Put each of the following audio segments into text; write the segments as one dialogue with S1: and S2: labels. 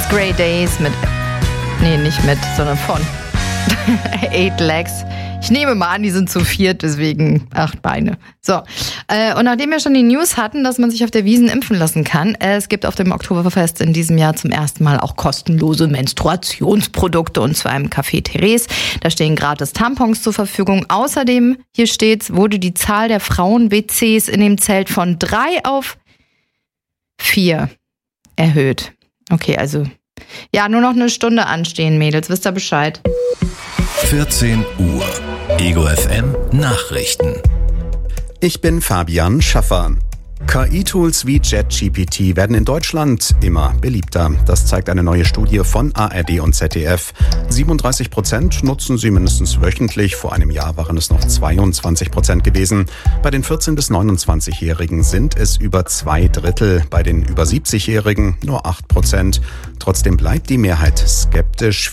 S1: Grey Days sondern von 8 Legs. Ich nehme mal an, die sind zu viert, deswegen 8 Beine. So, und nachdem wir schon die News hatten, dass man sich auf der Wiesn impfen lassen kann, es gibt auf dem Oktoberfest in diesem Jahr zum ersten Mal auch kostenlose Menstruationsprodukte, und zwar im Café Therese. Da stehen gratis Tampons zur Verfügung. Außerdem, hier steht's, wurde die Zahl der Frauen-WCs in dem Zelt von 3 auf 4 erhöht. Okay, also ja, nur noch eine Stunde anstehen, Mädels. Wisst ihr Bescheid?
S2: 14 Uhr. Ego FM Nachrichten.
S3: Ich bin Fabian Schaffer. KI-Tools wie ChatGPT werden in Deutschland immer beliebter. Das zeigt eine neue Studie von ARD und ZDF. 37% nutzen sie mindestens wöchentlich. Vor einem Jahr waren es noch 22% gewesen. Bei den 14- bis 29-Jährigen sind es über 2/3. Bei den über 70-Jährigen nur 8%. Trotzdem bleibt die Mehrheit skeptisch.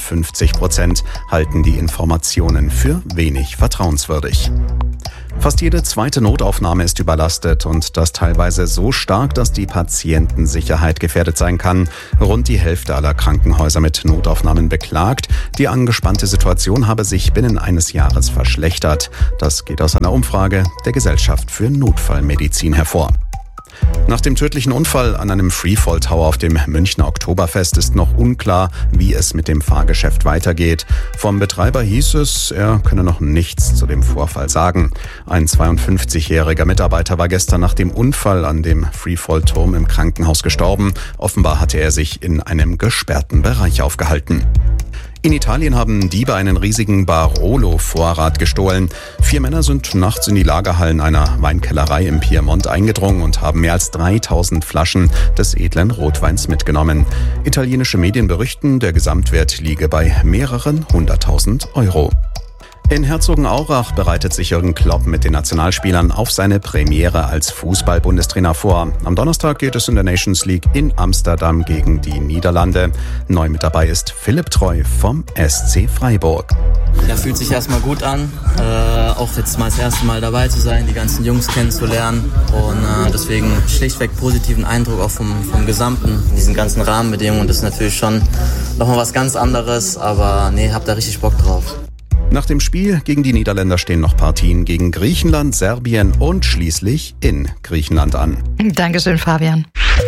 S3: 54% halten die Informationen für wenig vertrauenswürdig. Fast jede zweite Notaufnahme ist überlastet, und das teilweise so stark, dass die Patientensicherheit gefährdet sein kann. Rund die Hälfte aller Krankenhäuser mit Notaufnahmen beklagt, die angespannte Situation habe sich binnen eines Jahres verschlechtert. Das geht aus einer Umfrage der Gesellschaft für Notfallmedizin hervor. Nach dem tödlichen Unfall an einem Freefall Tower auf dem Münchner Oktoberfest ist noch unklar, wie es mit dem Fahrgeschäft weitergeht. Vom Betreiber hieß es, er könne noch nichts zu dem Vorfall sagen. Ein 52-jähriger Mitarbeiter war gestern nach dem Unfall an dem Freefall-Turm im Krankenhaus gestorben. Offenbar hatte er sich in einem gesperrten Bereich aufgehalten. In Italien haben Diebe einen riesigen Barolo-Vorrat gestohlen. 4 Männer sind nachts in die Lagerhallen einer Weinkellerei im Piemont eingedrungen und haben mehr als 3000 Flaschen des edlen Rotweins mitgenommen. Italienische Medien berichten, der Gesamtwert liege bei mehreren 100.000 Euro. In Herzogenaurach bereitet sich Jürgen Klopp mit den Nationalspielern auf seine Premiere als Fußball-Bundestrainer vor. Am Donnerstag geht es in der Nations League in Amsterdam gegen die Niederlande. Neu mit dabei ist Philipp Treu vom SC Freiburg.
S4: Ja, fühlt sich erstmal gut an, auch jetzt mal das erste Mal dabei zu sein, die ganzen Jungs kennenzulernen, und deswegen schlichtweg positiven Eindruck auch vom Gesamten, diesen ganzen Rahmenbedingungen. Das ist natürlich schon nochmal was ganz anderes, aber hab da richtig Bock drauf.
S3: Nach dem Spiel gegen die Niederländer stehen noch Partien gegen Griechenland, Serbien und schließlich in Griechenland an.
S1: Dankeschön, Fabian.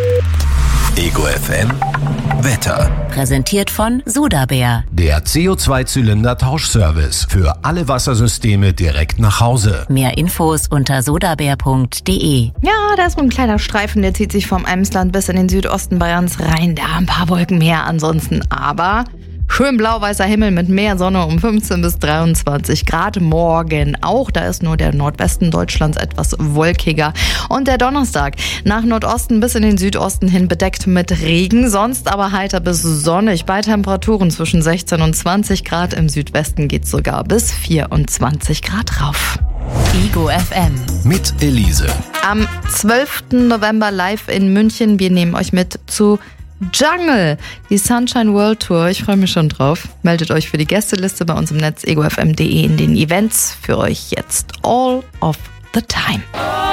S2: Ego FM Wetter.
S5: Präsentiert von Sodabär.
S2: Der CO2-Zylinder-Tauschservice für alle Wassersysteme direkt nach Hause.
S5: Mehr Infos unter sodabär.de.
S1: Ja, da ist ein kleiner Streifen, der zieht sich vom Emsland bis in den Südosten Bayerns rein. Da ein paar Wolken mehr ansonsten, aber schön blau-weißer Himmel mit mehr Sonne um 15 bis 23 Grad. Morgen auch, da ist nur der Nordwesten Deutschlands etwas wolkiger. Und der Donnerstag nach Nordosten bis in den Südosten hin bedeckt mit Regen, sonst aber heiter bis sonnig bei Temperaturen zwischen 16 und 20 Grad. Im Südwesten geht es sogar bis 24 Grad rauf.
S5: Ego FM.
S2: Mit Elise.
S1: Am 12. November live in München. Wir nehmen euch mit zu Jungle, die Sunshine World Tour. Ich freue mich schon drauf. Meldet euch für die Gästeliste bei uns im Netz egofm.de in den Events. Für euch jetzt All of the Time.